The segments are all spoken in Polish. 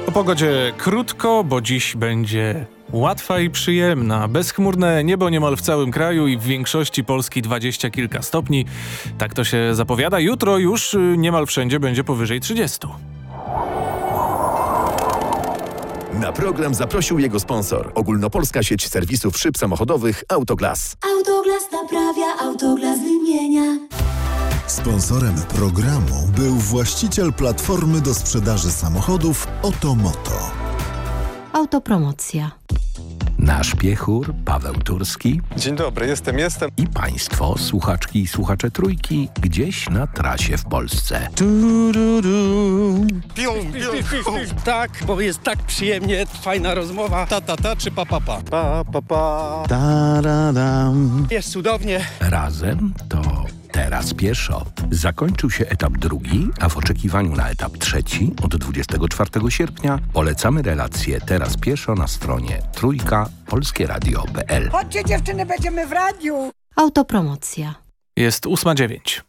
O pogodzie krótko, bo dziś będzie łatwa i przyjemna. Bezchmurne niebo niemal w całym kraju i w większości Polski 20 kilka stopni. Tak to się zapowiada. Jutro już niemal wszędzie będzie powyżej 30. Na program zaprosił jego sponsor. Ogólnopolska sieć serwisów szyb samochodowych Autoglas. Autoglas naprawia, Autoglas wymienia. Sponsorem programu był właściciel platformy do sprzedaży samochodów Otomoto. Autopromocja. Nasz piechur, Paweł Turski. Dzień dobry, jestem. I państwo, słuchaczki i słuchacze Trójki, gdzieś na trasie w Polsce. Tak, bo jest tak przyjemnie, fajna rozmowa. Ta czy pa? Jest cudownie. Razem to teraz pieszo. Zakończył się etap drugi, a w oczekiwaniu na etap trzeci od 24 sierpnia polecamy relację Teraz pieszo na stronie trójka.polskieradio.pl. Chodźcie dziewczyny, będziemy w radiu. Autopromocja. Jest 8:09.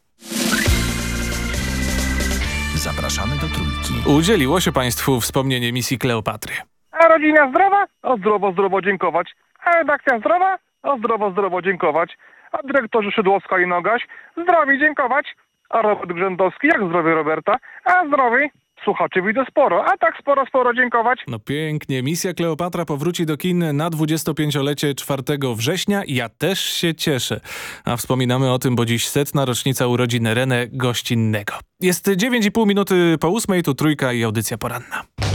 Zapraszamy do Trójki. Udzieliło się państwu wspomnienie misji Kleopatry. A rodzina zdrowa? O zdrowo dziękować. A redakcja zdrowa? O zdrowo dziękować. A dyrektorzy Szydłowska i Nogaś? Zdrowi dziękować. A Robert Grzędowski? Jak zdrowie Roberta? A zdrowi? Słuchaczy widzę sporo. A tak sporo dziękować. No pięknie. Misja Kleopatra powróci do kin na 25-lecie 4 września. Ja też się cieszę. A wspominamy o tym, bo dziś 100. rocznica urodzin René Gościnnego. Jest 9,5 minuty po 8, tu Trójka i audycja poranna.